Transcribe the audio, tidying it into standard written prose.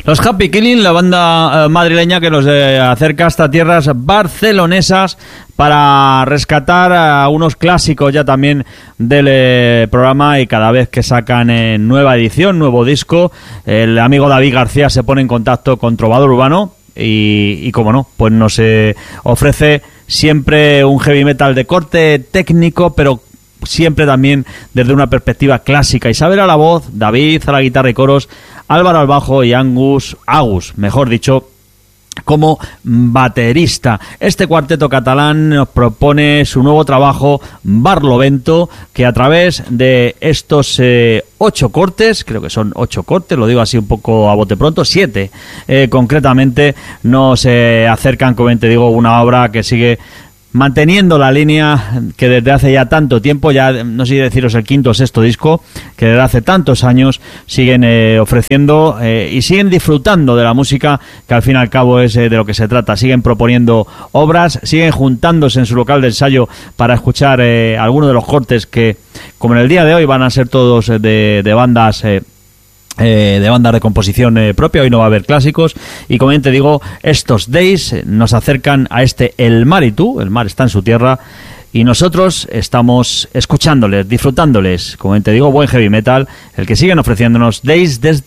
Los Happy Killing, la banda madrileña que nos acerca hasta tierras barcelonesas para rescatar a unos clásicos ya también del programa, y cada vez que sacan nueva edición, nuevo disco, el amigo David García se pone en contacto con Trovador Urbano y como no, pues nos ofrece siempre un heavy metal de corte técnico, pero siempre también desde una perspectiva clásica. Isabel a la voz, David a la guitarra y coros, Álvaro al bajo y Agus, mejor dicho, como baterista. Este cuarteto catalán nos propone su nuevo trabajo Barlovento, que a través de estos 8 cortes, creo que son 8 cortes, lo digo así un poco a bote pronto, 7 concretamente, nos acercan, como te digo, una obra que sigue manteniendo la línea que desde hace ya tanto tiempo, ya no sé si deciros el quinto o sexto disco, que desde hace tantos años siguen ofreciendo y siguen disfrutando de la música, que al fin y al cabo es de lo que se trata. Siguen proponiendo obras, siguen juntándose en su local de ensayo para escuchar algunos de los cortes que, como en el día de hoy, van a ser todos de bandas de composición propia. Hoy no va a haber clásicos, y como bien te digo, estos Days nos acercan a este El Mar y tú. El mar está en su tierra y nosotros estamos escuchándoles, disfrutándoles, como bien te digo, buen heavy metal, el que siguen ofreciéndonos Days desde